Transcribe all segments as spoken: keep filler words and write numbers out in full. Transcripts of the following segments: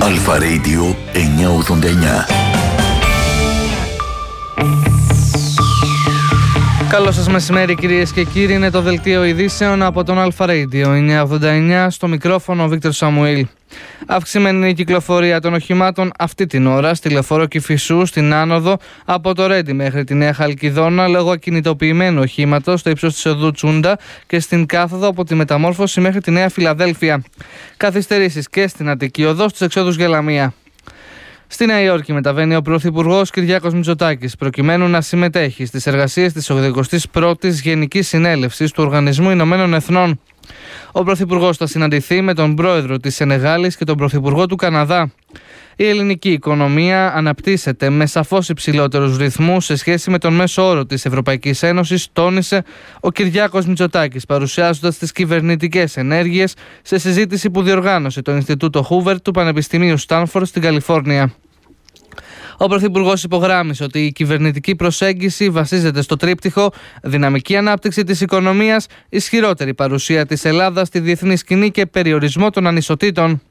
Αλφα Radio εννιακόσια ογδόντα εννιά. Καλό σας μεσημέρι κυρίες και κύριοι, είναι το δελτίο ειδήσεων από τον Αλφα Radio εννιακόσια ογδόντα εννιά, στο μικρόφωνο ο Βίκτορ Σαμουήλ. Αυξημένη η κυκλοφορία των οχημάτων αυτή την ώρα στη λεωφόρο Κηφισού, στην άνοδο από το Ρέντι μέχρι τη Νέα Χαλκιδόνα λόγω ακινητοποιημένου οχήματος στο ύψος της οδού Τσούντα και στην κάθοδο από τη Μεταμόρφωση μέχρι τη Νέα Φιλαδέλφια. Καθυστερήσεις και στην Αττική οδό στους εξόδους για Λαμία. Στη Νέα Υόρκη μεταβαίνει ο Πρωθυπουργός Κυριάκος Μητσοτάκης προκειμένου να συμμετέχει στις εργασίες της ογδοηκοστής πρώτης Γενικής Συνέλευσης του Οργανισμού Ηνωμένων Εθνών. Ο Πρωθυπουργός θα συναντηθεί με τον Πρόεδρο της Σενεγάλης και τον Πρωθυπουργό του Καναδά. Η ελληνική οικονομία αναπτύσσεται με σαφώς υψηλότερους ρυθμούς σε σχέση με τον μέσο όρο της Ευρωπαϊκής Ένωσης, τόνισε ο Κυριάκος Μητσοτάκης, παρουσιάζοντας τις κυβερνητικές ενέργειες σε συζήτηση που διοργάνωσε το Ινστιτούτο Χούβερ του Πανεπιστημίου Στάνφορντ στην Καλιφόρνια. Ο Πρωθυπουργός υπογράμμισε ότι η κυβερνητική προσέγγιση βασίζεται στο τρίπτυχο δυναμική ανάπτυξη της οικονομίας, ισχυρότερη παρουσία της Ελλάδας στη διεθνή σκηνή και περιορισμό των ανισοτήτων.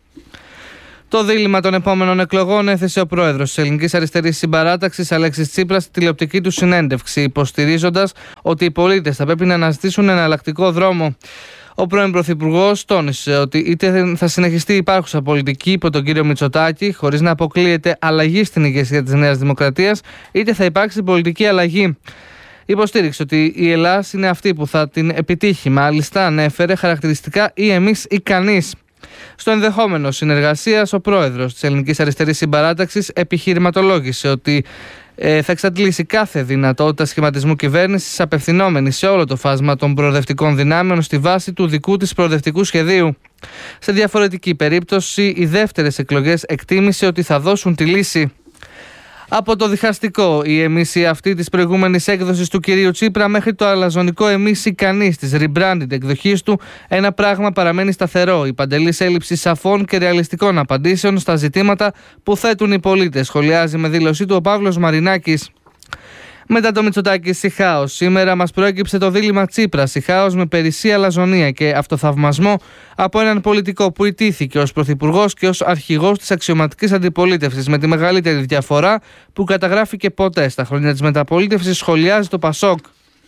Το δίλημμα των επόμενων εκλογών έθεσε ο πρόεδρος της Ελληνικής Αριστερής Συμπαράταξης, Αλέξης Τσίπρας, στη τηλεοπτική του συνέντευξη, υποστηρίζοντας ότι οι πολίτες θα πρέπει να αναζητήσουν εναλλακτικό δρόμο. Ο πρώην Πρωθυπουργός τόνισε ότι είτε θα συνεχιστεί η υπάρχουσα πολιτική υπό τον κύριο Μητσοτάκη, χωρίς να αποκλείεται αλλαγή στην ηγεσία της Νέας Δημοκρατίας, είτε θα υπάρξει πολιτική αλλαγή. Υποστήριξε ότι η Ελλάδα είναι αυτή που θα την επιτύχει. Μάλιστα, ανέφερε χαρακτηριστικά ή εμείς ή κανείς. Στο ενδεχόμενο συνεργασίας, ο πρόεδρος της Ελληνικής Αριστερής Συμπαράταξης επιχειρηματολόγησε ότι ε, θα εξαντλήσει κάθε δυνατότητα σχηματισμού κυβέρνησης απευθυνόμενη σε όλο το φάσμα των προοδευτικών δυνάμεων στη βάση του δικού της προοδευτικού σχεδίου. Σε διαφορετική περίπτωση, οι δεύτερες εκλογές εκτίμησε ότι θα δώσουν τη λύση. Από το διχαστικό η εμείς ή αυτή της προηγούμενης έκδοσης του κυρίου Τσίπρα μέχρι το αλαζονικό εμείς ή κανείς της rebranded εκδοχής του, ένα πράγμα παραμένει σταθερό: η παντελής έλλειψη σαφών και ρεαλιστικών απαντήσεων στα ζητήματα που θέτουν οι πολίτες, σχολιάζει με δήλωσή του ο Παύλος Μαρινάκης. Μετά το Μητσοτάκη Σιχάος, σήμερα μας προέκυψε το δίλημμα Τσίπρα Σιχάος με περισσή αλαζονία και αυτοθαυμασμό από έναν πολιτικό που ιτήθηκε ως πρωθυπουργός και ως αρχηγός της αξιωματικής αντιπολίτευσης, με τη μεγαλύτερη διαφορά που καταγράφηκε ποτέ στα χρόνια της μεταπολίτευσης, σχολιάζει το Πασόκ.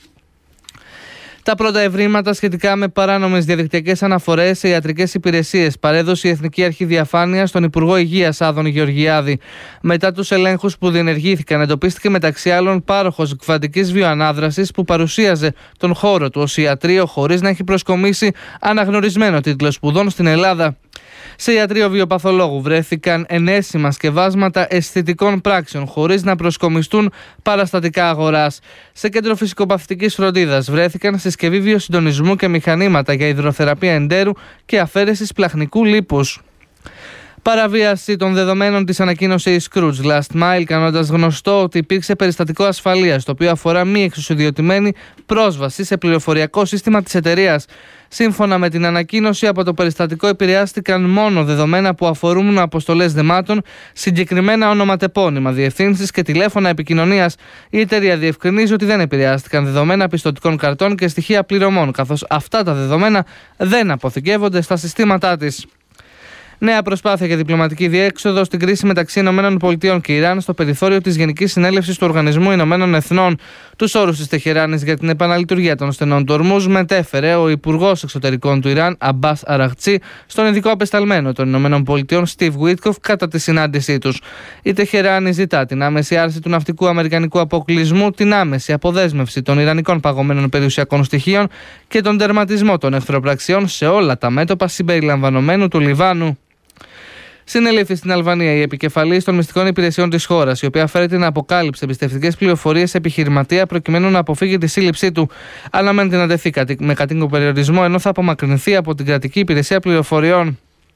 Τα πρώτα ευρήματα σχετικά με παράνομες διαδικτυακές αναφορές σε ιατρικές υπηρεσίες παρέδωσε η Εθνική Αρχή Διαφάνειας στον Υπουργό Υγείας Άδων Γεωργιάδη. Μετά τους ελέγχους που διενεργήθηκαν, εντοπίστηκε μεταξύ άλλων πάροχος κβαντικής βιοανάδρασης που παρουσίαζε τον χώρο του ως ιατρείο χωρίς να έχει προσκομίσει αναγνωρισμένο τίτλο σπουδών στην Ελλάδα. Σε ιατρείο βιοπαθολόγου βρέθηκαν ενέσιμα σκευάσματα αισθητικών πράξεων χωρίς να προσκομιστούν παραστατικά αγοράς. Σε κέντρο φυσικοπαθητικής φροντίδας βρέθηκαν συσκευή βιοσυντονισμού και μηχανήματα για υδροθεραπεία εντέρου και αφαίρεσης πλαχνικού λίπους. Παραβίαση των δεδομένων της ανακοίνωσε η Scrooge Last Mile, κάνοντας γνωστό ότι υπήρξε περιστατικό ασφαλείας, το οποίο αφορά μη εξουσιοδιοτημένη πρόσβαση σε πληροφοριακό σύστημα της εταιρείας. Σύμφωνα με την ανακοίνωση, από το περιστατικό επηρεάστηκαν μόνο δεδομένα που αφορούν αποστολές δεμάτων, συγκεκριμένα ονοματεπώνυμα, διευθύνσεις και τηλέφωνα επικοινωνίας. Η εταιρεία διευκρινίζει ότι δεν επηρεάστηκαν δεδομένα πιστωτικών καρτών και στοιχεία πληρωμών, καθώς αυτά τα δεδομένα δεν αποθηκεύονται στα συστήματά της. Νέα προσπάθεια για διπλωματική διέξοδο στην κρίση μεταξύ ΗΠΑ και Ιράν στο περιθώριο της Γενικής Συνέλευσης του Οργανισμού Ηνωμένων Εθνών. Τους όρους της Τεχεράνης για την επαναλειτουργία των στενών του Ορμούζ μετέφερε ο Υπουργός Εξωτερικών του Ιράν, Αμπάς Αραχτσί, στον ειδικό απεσταλμένο των ΗΠΑ, Στιβ Γουίτκοφ, κατά τη συνάντησή τους. Η Τεχεράνη ζητά την άμεση άρση του ναυτικού αμερικανικού αποκλεισμού, την άμεση αποδέσμευση των ιρανικών παγωμένων περιουσιακών στοιχείων και τον τερματισμό των εχθροπραξιών σε όλα τα μέτωπα συμπεριλαμβανομένου του Λιβάνου. Συνελήφθη στην Αλβανία η επικεφαλής των μυστικών υπηρεσιών της χώρας, η οποία φέρεται να αποκάλυψε εμπιστευτικές πληροφορίες σε επιχειρηματία προκειμένου να αποφύγει τη σύλληψή του. Αναμένεται να τεθεί με κατοίκον περιορισμό, ενώ θα απομακρυνθεί από την κρατική υπηρεσία πληροφοριών.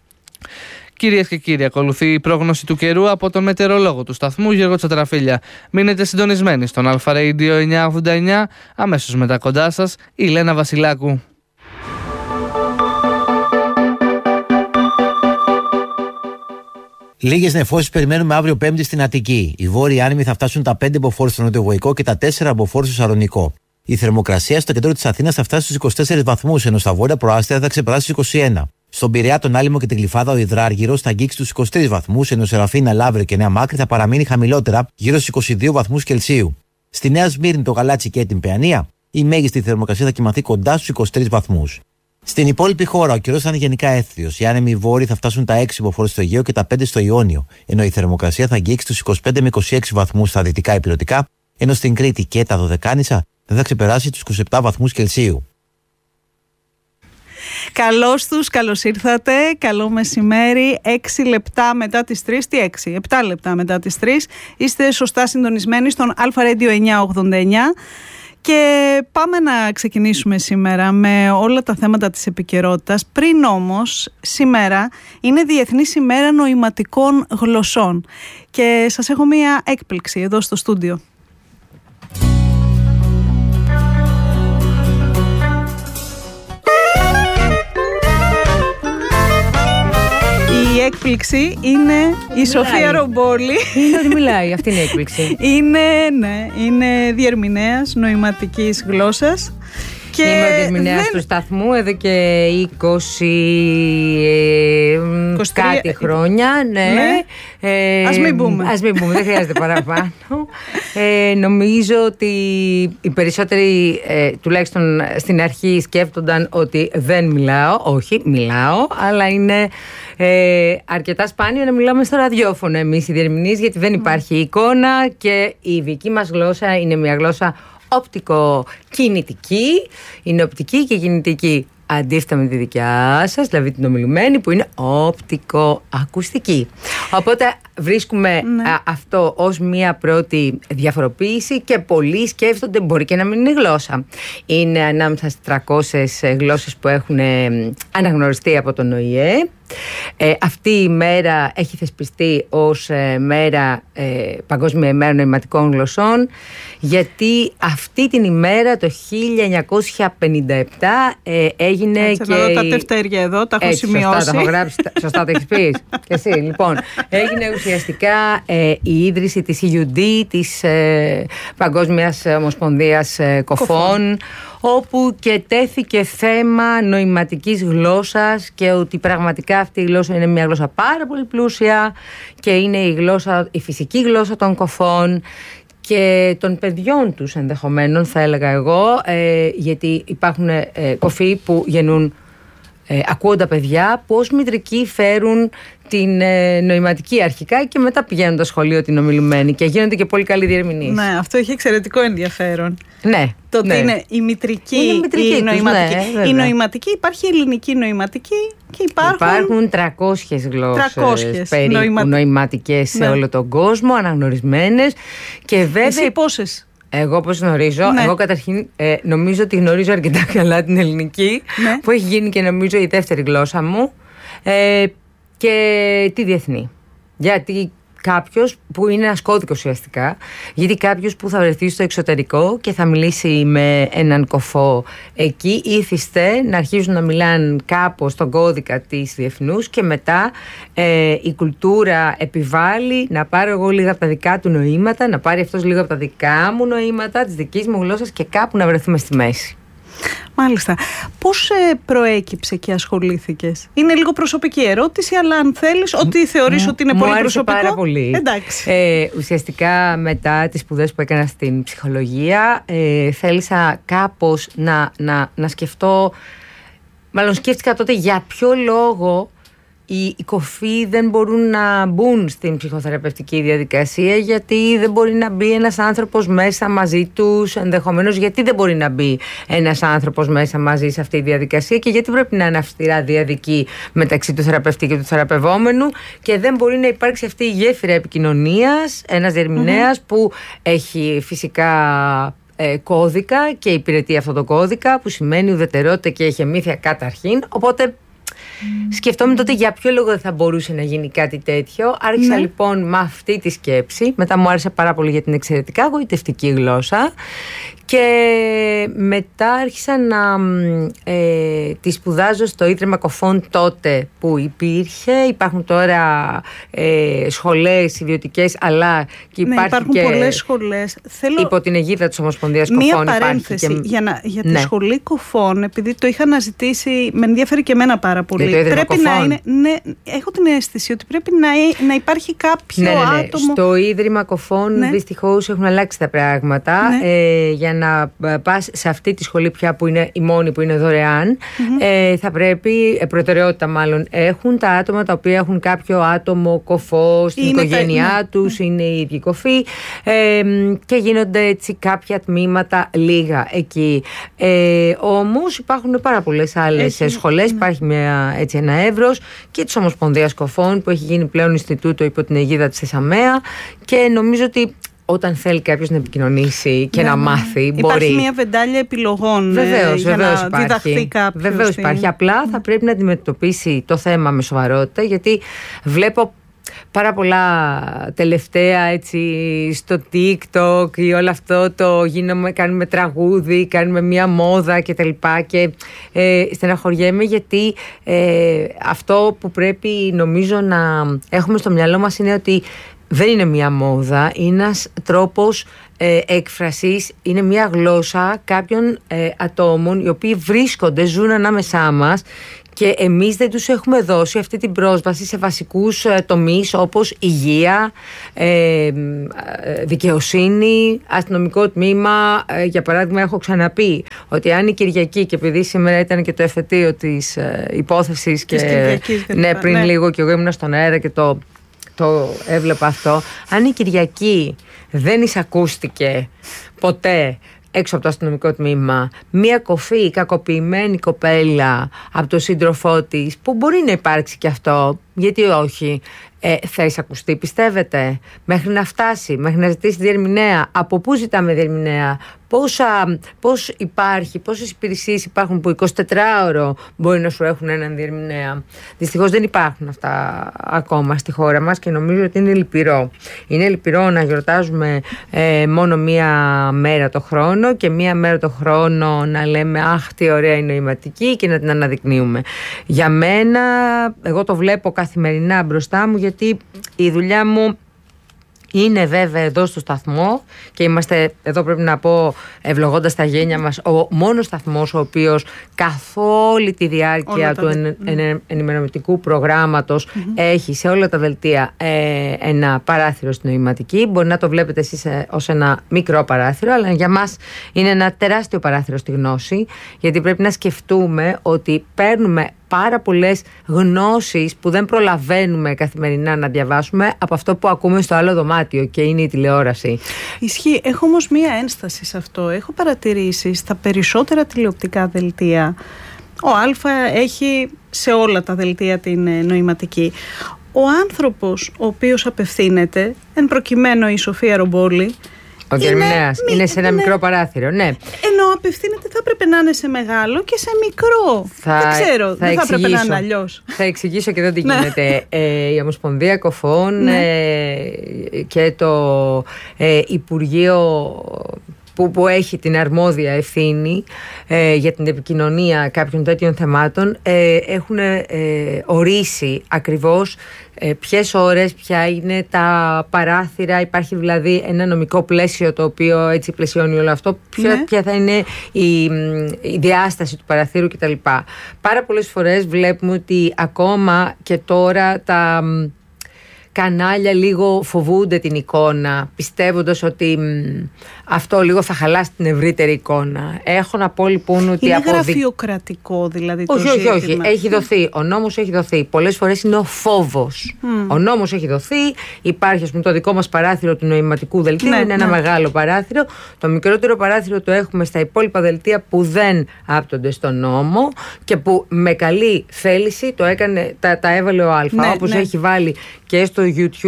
Κυρίες και κύριοι, ακολουθεί η πρόγνωση του καιρού από τον μετεωρολόγο του σταθμού Γιώργο Τσατραφίλια. Μείνετε συντονισμένοι στον Αλφα Radio εννιακόσια ογδόντα εννιά, αμέσως μετά κοντά σας η Λένα Βασιλάκου. Λίγες νεφώσεις περιμένουμε αύριο Πέμπτη στην Αττική. Οι βόρειοι άνεμοι θα φτάσουν τα πέντε μποφόρ στο νοτιοβοϊκό και τα τέσσερα μποφόρ στο Σαλονικό. Η θερμοκρασία στο κέντρο της Αθήνας θα φτάσει στους είκοσι τέσσερις βαθμούς, ενώ στα βόρεια προάστια θα ξεπεράσει στους είκοσι ένα. Στον Πειραιά, τον Άλυμο και την Γλυφάδα, ο υδράργυρος θα αγγίξει τους είκοσι τρεις βαθμούς, ενώ Σεραφίνα, Λαύριο και Νέα Μάκρη θα παραμείνει χαμηλότερα, γύρω στους είκοσι δύο βαθμούς Κελσίου. Στη Νέα Σμύρνη, το Γαλάτσι και την Παιανία, η μέγιστη θερμοκρασία θα κοιμαθεί κοντά στους είκοσι τρεις βαθμούς. Στην υπόλοιπη χώρα, ο καιρός θα είναι γενικά εύθεος. Οι άνεμοι βόρειοι θα φτάσουν τα έξι μποφόρ στο Αιγαίο και τα πέντε στο Ιόνιο, ενώ η θερμοκρασία θα αγγίξει τους είκοσι πέντε με είκοσι έξι βαθμούς στα δυτικά υπηρετικά, ενώ στην Κρήτη και τα Δωδεκάνησα δεν θα ξεπεράσει τους είκοσι επτά βαθμούς Κελσίου. Καλώς τους, καλώς ήρθατε, καλό μεσημέρι, έξι λεπτά μετά τις τρεις, τι έξι, επτά λεπτά μετά τις τρεις, είστε σωστά συντονισμένοι στον Αλφα Radio εννιακόσια ογδόντα εννιά και πάμε να ξεκινήσουμε σήμερα με όλα τα θέματα της επικαιρότητας. Πριν όμως, σήμερα είναι Διεθνής ημέρα νοηματικών γλωσσών και σας έχω μία έκπληξη εδώ στο στούντιο. Η έκπληξη είναι η Σοφία Ρομπόλη. Είναι ότι μιλάει, αυτή είναι η έκπληξη. Είναι, ναι, είναι διερμηνέας νοηματικής γλώσσας. Και είμαι ο διερμηνέας δεν... του σταθμού εδώ και είκοσι, είκοσι τρία κάτι χρόνια. Ναι. Ναι. Ε, ας μην πούμε. Ας μην πούμε, δεν χρειάζεται παραπάνω. ε, νομίζω ότι οι περισσότεροι, ε, τουλάχιστον στην αρχή, σκέφτονταν ότι δεν μιλάω. Όχι, μιλάω, αλλά είναι ε, αρκετά σπάνιο να μιλάμε στο ραδιόφωνο εμείς οι διερμηνείς, γιατί δεν υπάρχει εικόνα και η δική μας γλώσσα είναι μια γλώσσα οπτικοκινητική, είναι οπτική και κινητική, αντίθετα με τη δικιά σας, δηλαδή την ομιλουμένη που είναι οπτικοακουστική. Οπότε βρίσκουμε ναι. α, αυτό ως μία πρώτη διαφοροποίηση και πολλοί σκέφτονται μπορεί και να μην είναι γλώσσα. Είναι ανάμεσα στις τριακόσιες γλώσσες που έχουν αναγνωριστεί από τον Ο Η Ε. Ε, αυτή η μέρα έχει θεσπιστεί ως ε, μέρα, ε, Παγκόσμια ημέρα νοηματικών γλωσσών, γιατί αυτή την ημέρα το χίλια εννιακόσια πενήντα επτά ε, έγινε. Κάτσε, και. Εδώ τα τευτέρια εδώ, τα έχω έτσι, σημειώσει. Σωστά, τα έχω γράψει. Σωστά, τα έχεις πει. Και εσύ, λοιπόν. Έγινε ουσιαστικά ε, η ίδρυση της Ι Γιου Ντι, της ε, Παγκόσμιας Ομοσπονδίας ε, Κοφών, Κοφών, όπου και τέθηκε θέμα νοηματικής γλώσσας και ότι πραγματικά αυτή η γλώσσα είναι μια γλώσσα πάρα πολύ πλούσια και είναι η, γλώσσα, η φυσική γλώσσα των κοφών και των παιδιών τους ενδεχομένων, θα έλεγα εγώ, ε, γιατί υπάρχουν ε, κοφοί που γεννούν ε, ακούοντα παιδιά που ως μητρικοί φέρουν την ε, νοηματική αρχικά και μετά πηγαίνουν στο σχολείο την ομιλουμένη και γίνονται και πολύ καλοί διερμηνείς. Ναι, αυτό έχει εξαιρετικό ενδιαφέρον. Ναι. Το ότι ναι. είναι η μητρική, είναι η, μητρική η τους, νοηματική. Ναι, η νοηματική, υπάρχει η ελληνική νοηματική και υπάρχουν, υπάρχουν τριακόσιες γλώσσες τριακόσιες περίπου νοημα... νοηματικές ναι. σε όλο τον κόσμο, αναγνωρισμένες. Και βέβαια. Εσύ πόσες? Εγώ πώς γνωρίζω, ναι. εγώ καταρχήν ε, νομίζω ότι γνωρίζω αρκετά καλά την ελληνική, ναι. που έχει γίνει και νομίζω η δεύτερη γλώσσα μου, ε, και τη διεθνή. Γιατί κάποιος που είναι ένας κώδικος ουσιαστικά, γιατί κάποιος που θα βρεθεί στο εξωτερικό και θα μιλήσει με έναν κοφό εκεί, ήθιστε να αρχίζουν να μιλάνε κάπως στον κώδικα της διεθνούς και μετά ε, η κουλτούρα επιβάλλει να πάρω εγώ λίγα από τα δικά του νοήματα, να πάρει αυτός λίγα από τα δικά μου νοήματα, της δικής μου γλώσσας και κάπου να βρεθούμε στη μέση. Μάλιστα. Πώς ε, προέκυψε και ασχολήθηκες? Είναι λίγο προσωπική ερώτηση, αλλά αν θέλεις, ότι θεωρείς ότι είναι μου πολύ άρεσε προσωπικό. Πάρα πολύ. Εντάξει. Ε, ουσιαστικά μετά τις σπουδές που έκανα στην ψυχολογία, ε, θέλησα κάπως να, να, να σκεφτώ, μάλλον σκέφτηκα τότε για ποιο λόγο οι, οι κοφοί δεν μπορούν να μπουν στην ψυχοθεραπευτική διαδικασία, γιατί δεν μπορεί να μπει ένας άνθρωπος μέσα μαζί τους, ενδεχομένως γιατί δεν μπορεί να μπει ένας άνθρωπος μέσα μαζί σε αυτή τη διαδικασία και γιατί πρέπει να είναι αυστηρά διαδική μεταξύ του θεραπευτή και του θεραπευόμενου και δεν μπορεί να υπάρξει αυτή η γέφυρα επικοινωνίας, ένας διερμηνέας mm-hmm. που έχει φυσικά ε, κώδικα και υπηρετεί αυτό το κώδικα που σημαίνει ουδετερότητα και έχει εμήθεια καταρχήν, οπότε Mm. σκεφτόμουν τότε για ποιο λόγο δεν θα μπορούσε να γίνει κάτι τέτοιο. Άρχισα ναι. λοιπόν με αυτή τη σκέψη. Μετά μου άρεσε πάρα πολύ γιατί είναι εξαιρετικά γοητευτική γλώσσα. Και μετά άρχισα να ε, τη σπουδάζω στο Ίδρυμα Κοφών τότε που υπήρχε. Υπάρχουν τώρα ε, σχολές ιδιωτικές, αλλά και ναι, υπάρχει υπάρχουν και πολλές σχολές. Θέλω υπό την αιγίδα της Ομοσπονδίας Κοφών. μία παρένθεση και... για, να, για ναι. τη σχολή Κοφών, επειδή το είχα αναζητήσει, με ενδιαφέρει και εμένα πάρα πολύ. Για το Ίδρυμα πρέπει Κοφών. να είναι, ναι, έχω την αίσθηση ότι πρέπει να, να υπάρχει κάποιο ναι, ναι, ναι. άτομο. Στο Ίδρυμα Κοφών ναι. δυστυχώς έχουν αλλάξει τα πράγματα. Ναι. Ε, για να πας σε αυτή τη σχολή πια που είναι η μόνη που είναι δωρεάν, mm-hmm. ε, θα πρέπει, ε, προτεραιότητα μάλλον, έχουν τα άτομα τα οποία έχουν κάποιο άτομο κοφό στην είναι οικογένειά τα... τους, ναι. είναι οι ίδιοι κοφοί, ε, και γίνονται έτσι κάποια τμήματα λίγα εκεί. Ε, όμως υπάρχουν πάρα πολλές άλλες Έχει, σχολές, ναι. υπάρχει μια, έτσι, ένα εύρος και της Ομοσπονδίας Κοφών που έχει γίνει πλέον Ινστιτούτο υπό την αιγίδα της ΕΣΑΜΕΑ, και νομίζω ότι όταν θέλει κάποιος να επικοινωνήσει και ναι, να μάθει, υπάρχει μπορεί. Υπάρχει μια βεντάλια επιλογών βεβαίως, για βεβαίως να υπάρχει. διδαχθεί κάποιος. Βεβαίως στην... υπάρχει. Απλά θα πρέπει να αντιμετωπίσει το θέμα με σοβαρότητα, γιατί βλέπω πάρα πολλά τελευταία έτσι στο TikTok ή όλο αυτό το γίνομαι, κάνουμε τραγούδι, κάνουμε μια μόδα κτλ. Και ε, στεναχωριέμαι, γιατί ε, αυτό που πρέπει νομίζω να έχουμε στο μυαλό μας είναι ότι δεν είναι μια μόδα, είναι ένας τρόπος ε, έκφρασης, είναι μια γλώσσα κάποιων ε, ατόμων οι οποίοι βρίσκονται, ζουν ανάμεσά μας, και εμείς δεν τους έχουμε δώσει αυτή την πρόσβαση σε βασικούς ε, τομείς όπως υγεία, ε, δικαιοσύνη, αστυνομικό τμήμα. Ε, για παράδειγμα, έχω ξαναπεί ότι αν η Κυριακή, και επειδή σήμερα ήταν και το εφετείο της ε, υπόθεσης και, και ναι, πριν ναι. λίγο και εγώ ήμουν στον αέρα και το το έβλεπα αυτό, αν η Κυριακή δεν εισακούστηκε ποτέ έξω από το αστυνομικό τμήμα μία κοφή, κακοποιημένη κοπέλα από το σύντροφό της, που μπορεί να υπάρξει και αυτό, γιατί όχι, ε, θα εισακουστεί, πιστεύετε, μέχρι να φτάσει, μέχρι να ζητήσει διερμηνέα? Από πού ζητάμε διερμηνέα? Πόσα, πώς υπάρχει, πόσες υπηρεσίες υπάρχουν που εικοσιτετράωρο μπορεί να σου έχουν έναν διερμηνέα? Δυστυχώς δεν υπάρχουν αυτά ακόμα στη χώρα μας, και νομίζω ότι είναι λυπηρό. Είναι λυπηρό να γιορτάζουμε ε, μόνο μία μέρα το χρόνο, και μία μέρα το χρόνο να λέμε αχ τι ωραία είναι η νοηματική, και να την αναδεικνύουμε. Για μένα, εγώ το βλέπω καθημερινά μπροστά μου, γιατί η δουλειά μου είναι βέβαια εδώ στο σταθμό, και είμαστε εδώ, πρέπει να πω, ευλογώντας τα γένια μας, ο μόνος σταθμός ο οποίος καθ' όλη τη διάρκεια του εν, εν, ενημερωτικού προγράμματος mm-hmm. έχει σε όλα τα δελτία ε, ένα παράθυρο στην νοηματική. Μπορεί να το βλέπετε εσείς ε, ως ένα μικρό παράθυρο, αλλά για μας είναι ένα τεράστιο παράθυρο στη γνώση, γιατί πρέπει να σκεφτούμε ότι παίρνουμε πάρα πολλές γνώσεις που δεν προλαβαίνουμε καθημερινά να διαβάσουμε από αυτό που ακούμε στο άλλο δωμάτιο, και είναι η τηλεόραση. Ισχύει. Έχω όμως μία ένσταση σε αυτό. Έχω παρατηρήσει στα περισσότερα τηλεοπτικά δελτία, ο Α έχει σε όλα τα δελτία την νοηματική. Ο άνθρωπος ο οποίος απευθύνεται, εν προκειμένου η Σοφία Ρομπόλη, ο διερμηνέας είναι, είναι σε ένα είναι... μικρό παράθυρο, ναι. Ενώ απευθύνεται, θα έπρεπε να είναι σε μεγάλο και σε μικρό. Θα, δεν ξέρω, θα δεν θα έπρεπε να είναι αλλιώς. Θα εξηγήσω και εδώ τι γίνεται. ε, η Ομοσπονδία Κοφών ναι. ε, και το ε, Υπουργείο που, που έχει την αρμόδια ευθύνη ε, για την επικοινωνία κάποιων τέτοιων θεμάτων ε, έχουν ε, ορίσει ακριβώς ε, ποιες ώρες, ποια είναι τα παράθυρα. Υπάρχει δηλαδή ένα νομικό πλαίσιο το οποίο έτσι πλαισιώνει όλο αυτό, ποια, ναι. ποια θα είναι η, η διάσταση του παραθύρου κτλ. Πάρα πολλές φορές βλέπουμε ότι ακόμα και τώρα τα κανάλια λίγο φοβούνται την εικόνα, πιστεύοντας ότι μ, αυτό λίγο θα χαλάσει την ευρύτερη εικόνα. Έχω να πω λοιπόν ότι είναι αποδει... γραφειοκρατικό δηλαδή το όχι, ζήτημα. όχι, όχι. Έχει δοθεί. Ο νόμος έχει δοθεί. Πολλές φορές είναι ο φόβος. Mm. Ο νόμος έχει δοθεί. Υπάρχει, ας πούμε, το δικό μας παράθυρο του νοηματικού δελτίου. Ναι, είναι ένα ναι. μεγάλο παράθυρο. Το μικρότερο παράθυρο το έχουμε στα υπόλοιπα δελτία που δεν άπτονται στον νόμο και που με καλή θέληση το έκανε, τα, τα έβαλε ο Α. Ναι, όπως ναι. έχει βάλει και στο YouTube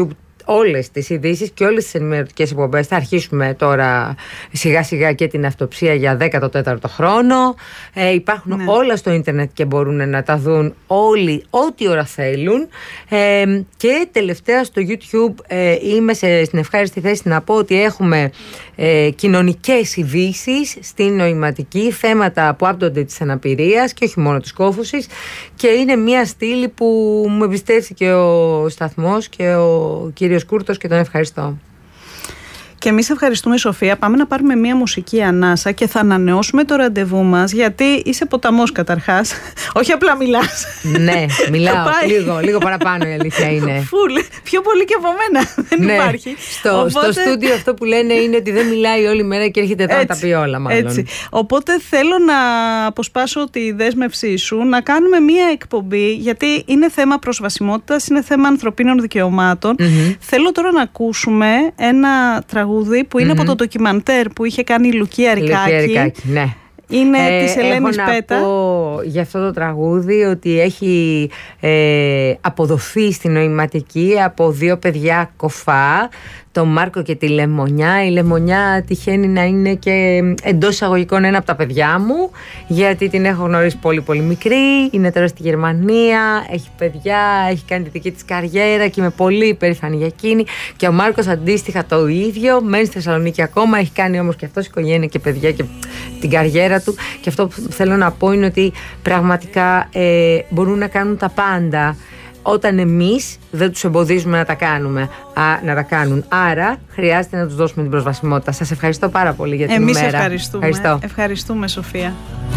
όλες τις ειδήσεις και όλες τις ενημερωτικές εκπομπές. Θα αρχίσουμε τώρα σιγά σιγά και την αυτοψία για δέκατο τέταρτο χρόνο. Ε, υπάρχουν ναι. όλα στο ίντερνετ και μπορούν να τα δουν όλοι ό,τι ώρα θέλουν. Ε, και τελευταία στο YouTube ε, είμαι σε, στην ευχάριστη θέση να πω ότι έχουμε ε, κοινωνικές ειδήσεις στην νοηματική, θέματα που άπτονται της αναπηρίας και όχι μόνο της κόφωσης, και είναι μια στήλη που μου εμπιστεύτηκε ο σταθμός και ο κύριος Κούρτος και τον ευχαριστώ. Και εμείς ευχαριστούμε, Σοφία. Πάμε να πάρουμε μία μουσική ανάσα και θα ανανεώσουμε το ραντεβού μας, γιατί είσαι ποταμός καταρχάς. Όχι απλά μιλάς. Ναι, μιλάω λίγο, λίγο παραπάνω, η αλήθεια είναι. Φουλ, πιο πολύ και από μένα. Δεν ναι. υπάρχει. Στο, Οπότε... στο στούντιο αυτό που λένε είναι ότι δεν μιλάει όλη μέρα και έρχεται εδώ να τα πει όλα, μάλλον. Έτσι. Οπότε θέλω να αποσπάσω τη δέσμευσή σου να κάνουμε μία εκπομπή, γιατί είναι θέμα προσβασιμότητας, είναι θέμα ανθρωπίνων δικαιωμάτων. Mm-hmm. Θέλω τώρα να ακούσουμε ένα τραγούδι που είναι mm-hmm. από το ντοκιμαντέρ που είχε κάνει η Λουκία Ρικάκη. Ναι. Είναι ε, της Ελένης Πέτα. Έχω να πω για αυτό το τραγούδι ότι έχει ε, αποδοθεί στην νοηματική από δύο παιδιά κοφά, τον Μάρκο και τη Λεμονιά. Η Λεμονιά τυχαίνει να είναι και εντός εισαγωγικών ένα από τα παιδιά μου, γιατί την έχω γνωρίσει πολύ πολύ μικρή. Είναι τώρα στη Γερμανία, έχει παιδιά, έχει κάνει τη δική της καριέρα και είμαι πολύ υπερήφανη για εκείνη. Και ο Μάρκος αντίστοιχα το ίδιο, μένει στη Θεσσαλονίκη ακόμα, έχει κάνει όμως και αυτός οικογένεια και παιδιά και την καριέρα του. Και αυτό που θέλω να πω είναι ότι πραγματικά ε, μπορούν να κάνουν τα πάντα, όταν εμείς δεν τους εμποδίζουμε να τα κάνουμε, α, να τα κάνουν. Άρα χρειάζεται να τους δώσουμε την προσβασιμότητα. Σας ευχαριστώ πάρα πολύ για την εμείς ημέρα. Εμείς ευχαριστούμε. Ευχαριστώ. Ευχαριστούμε, Σοφία.